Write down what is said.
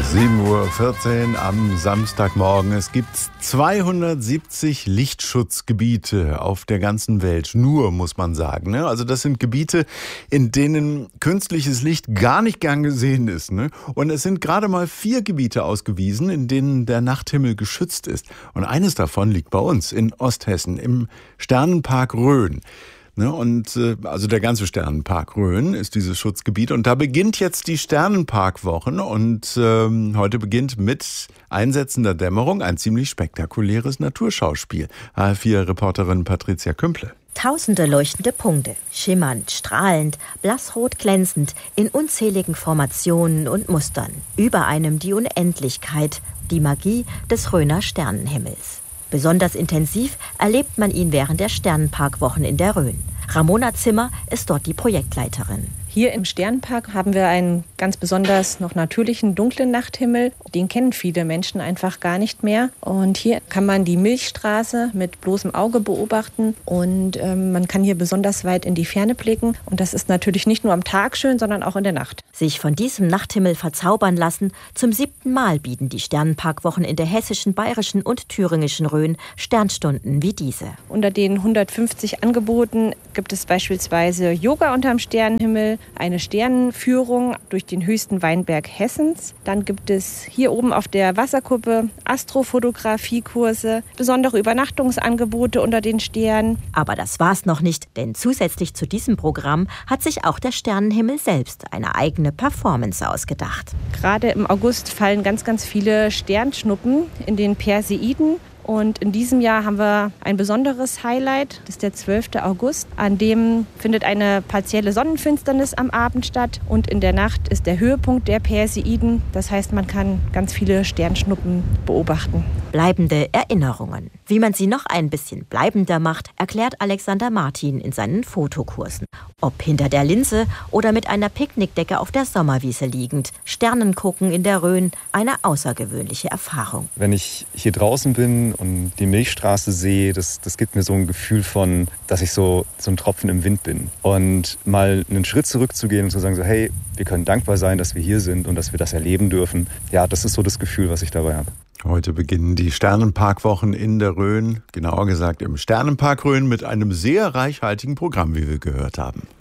7:14 Uhr am Samstagmorgen. Es gibt 270 Lichtschutzgebiete auf der ganzen Welt. Nur, muss man sagen. Ne? Also das sind Gebiete, in denen künstliches Licht gar nicht gern gesehen ist. Ne? Und es sind gerade mal 4 Gebiete ausgewiesen, in denen der Nachthimmel geschützt ist. Und eines davon liegt bei uns in Osthessen, im Sternenpark Rhön. Also der ganze Sternenpark Rhön ist dieses Schutzgebiet. Und da beginnt jetzt die Sternenparkwochen. Und heute beginnt mit einsetzender Dämmerung ein ziemlich spektakuläres Naturschauspiel. HR4-Reporterin Patricia Kümple. Tausende leuchtende Punkte, schimmernd, strahlend, blassrot glänzend, in unzähligen Formationen und Mustern. Über einem die Unendlichkeit, die Magie des Rhöner Sternenhimmels. Besonders intensiv erlebt man ihn während der Sternenparkwochen in der Rhön. Ramona Zimmer ist dort die Projektleiterin. Hier im Sternenpark haben wir einen ganz besonders noch natürlichen, dunklen Nachthimmel. Den kennen viele Menschen einfach gar nicht mehr. Und hier kann man die Milchstraße mit bloßem Auge beobachten. Und man kann hier besonders weit in die Ferne blicken. Und das ist natürlich nicht nur am Tag schön, sondern auch in der Nacht. Sich von diesem Nachthimmel verzaubern lassen, zum 7. Mal bieten die Sternenparkwochen in der hessischen, bayerischen und thüringischen Rhön Sternstunden wie diese. Unter den 150 Angeboten gibt es beispielsweise Yoga unterm Sternenhimmel, eine Sternenführung durch den höchsten Weinberg Hessens. Dann gibt es hier oben auf der Wasserkuppe Astrofotografiekurse, besondere Übernachtungsangebote unter den Sternen. Aber das war's noch nicht, denn zusätzlich zu diesem Programm hat sich auch der Sternenhimmel selbst eine eigene Performance ausgedacht. Gerade im August fallen ganz, ganz viele Sternschnuppen in den Perseiden. Und in diesem Jahr haben wir ein besonderes Highlight, das ist der 12. August. An dem findet eine partielle Sonnenfinsternis am Abend statt. Und in der Nacht ist der Höhepunkt der Perseiden. Das heißt, man kann ganz viele Sternschnuppen beobachten. Bleibende Erinnerungen. Wie man sie noch ein bisschen bleibender macht, erklärt Alexander Martin in seinen Fotokursen. Ob hinter der Linse oder mit einer Picknickdecke auf der Sommerwiese liegend. Sternen gucken in der Rhön, eine außergewöhnliche Erfahrung. Wenn ich hier draußen bin und die Milchstraße sehe, das gibt mir so ein Gefühl von, dass ich so ein Tropfen im Wind bin. Und mal einen Schritt zurückzugehen und zu sagen, so, hey, wir können dankbar sein, dass wir hier sind und dass wir das erleben dürfen. Ja, das ist so das Gefühl, was ich dabei habe. Heute beginnen die Sternenparkwochen in der Rhön, genauer gesagt im Sternenpark Rhön, mit einem sehr reichhaltigen Programm, wie wir gehört haben.